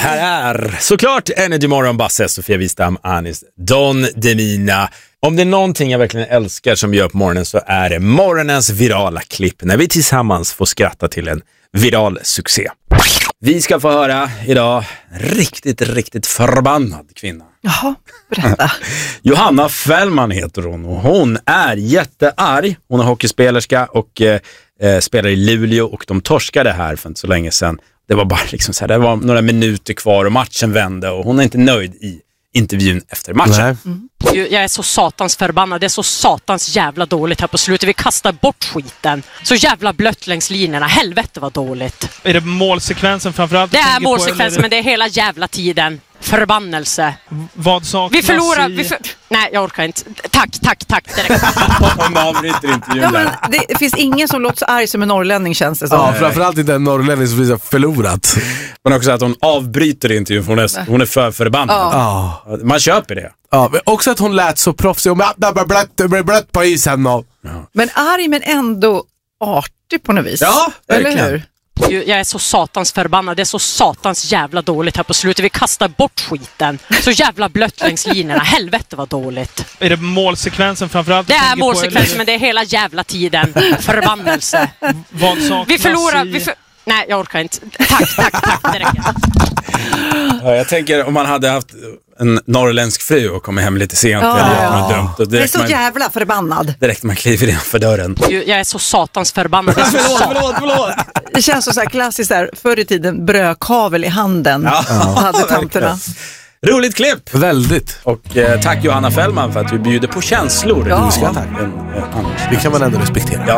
Här är såklart Energy Morgon, Basse, Sofia Wistam, Anis, Don Demina. Om det är någonting jag verkligen älskar som vi gör på morgonen så är det morgonens virala klipp. När vi tillsammans får skratta till en viral succé. Vi ska få höra idag riktigt förbannad kvinna. Jaha, berätta. Johanna Fällman heter hon och hon är jättearg. Hon är hockeyspelerska och spelar i Luleå och de torskade här för inte så länge sedan. Det var bara liksom så här, det var några minuter kvar och matchen vände och hon är inte nöjd i intervjun efter matchen. Jag är så satans förbannad. Det är så satans jävla dåligt här på slutet. Vi kastar bort skiten. Så jävla blött längs linjerna. Helvete vad dåligt. Är det målsekvensen framförallt? Det är målsekvensen, men det är hela jävla tiden. Förbannelse. Vad saknas? Vi förlorar. Nej, jag orkar inte. Tack. Hon avbryter intervjun Ja, men det finns ingen som låter så arg som en norrlänning, känns det som. Ja, framförallt inte en norrlänning som blir förlorat. Men också att hon avbryter intervjun för hon är för förbannad. Ja. Ja. Man köper det. Ja, men också att hon lät så proffsig och blött på isen. Men arg men ändå artig på något vis. Ja, verkligen. Eller hur? Jag är så satans förbannad. Det är så satans jävla dåligt här på slutet. Vi kastar bort skiten. Så jävla blött längs linjerna. Helvete vad dåligt. Är det målsekvensen framförallt? Det är målsekvensen, men det är hela jävla tiden. Förbannelse. Vad saknas? Vi förlorar. Nej, jag orkar inte. Tack. Det räcker. Ja, jag tänker om man hade haft en norrländsk fru och kommer hem lite sent Det är så jävla förbannad. direkt man kliver innanför dörren. Jag är så satans förbannad. Det är så Förlåt. Det känns så här klassiskt där. Förr i tiden brödkavel i handen hade tanterna. Roligt klipp! Väldigt. Och tack Johanna Fällman för att du bjuder på känslor. Ja. Tack. Det kan man ändå respektera. Ja.